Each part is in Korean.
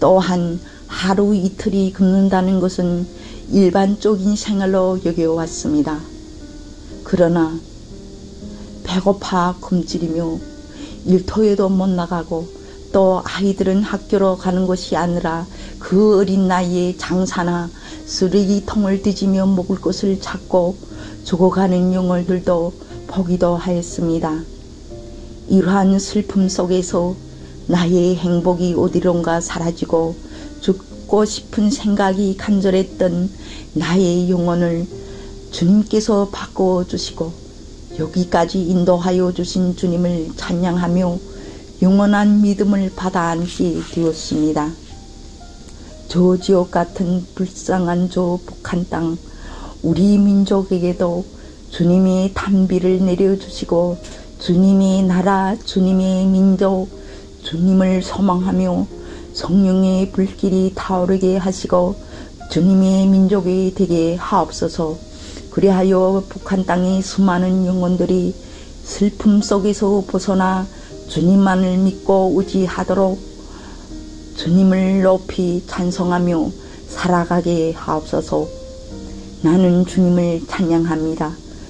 또한 하루 이틀이 굶는다는 것은 일반적인 생활로 여겨왔습니다. 그러나 배고파 굶주리며 일터에도 못 나가고 또 아이들은 학교로 가는 것이 아니라 그 어린 나이에 장사나 쓰레기통을 뒤지며 먹을 것을 찾고 죽어가는 영혼들도 보기도 하였습니다. 이러한 슬픔 속에서 나의 행복이 어디론가 사라지고 죽고 싶은 생각이 간절했던 나의 영혼을 주님께서 바꿔주시고 여기까지 인도하여 주신 주님을 찬양하며 영원한 믿음을 받아 안게 되었습니다. 저 지옥 같은 불쌍한 저 북한 땅, 우리 민족에게도 주님의 단비를 내려주시고 주님의 나라, 주님의 민족, 주님을 소망하며 성령의 불길이 타오르게 하시고 주님의 민족이 되게 하옵소서. 그리하여 북한 땅의 수많은 영혼들이 슬픔 속에서 벗어나 주님만을 믿고 의지하도록 주님을 높이 찬송하며 살아가게 하옵소서. 나는 주님을 찬양합니다.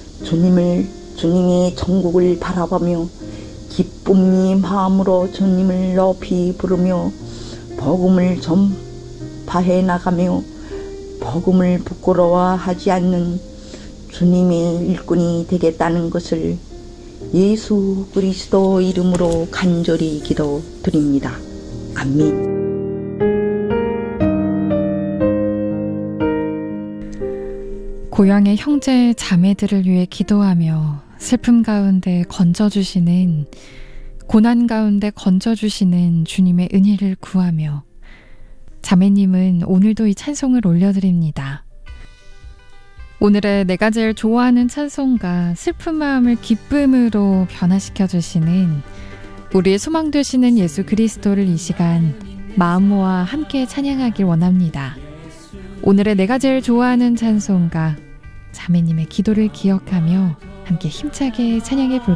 주님의 천국을 바라보며 기쁨이 마음으로 주님을 높이 부르며 복음을 전파해 나가며 복음을 부끄러워하지 않는 주님의 일꾼이 되겠다는 것을 예수 그리스도 이름으로 간절히 기도드립니다. 아멘. 고향의 형제 자매들을 위해 기도하며 슬픔 가운데 건져주시는, 고난 가운데 건져주시는 주님의 은혜를 구하며 자매님은 오늘도 이 찬송을 올려드립니다. 오늘의 내가 제일 좋아하는 찬송가, 슬픈 마음을 기쁨으로 변화시켜주시는 우리의 소망 되시는 예수 그리스도를 이 시간 마음 모아 함께 찬양하길 원합니다. 오늘의 내가 제일 좋아하는 찬송가, 자매님의 기도를 기억하며 함께 힘차게 찬양해 볼까요?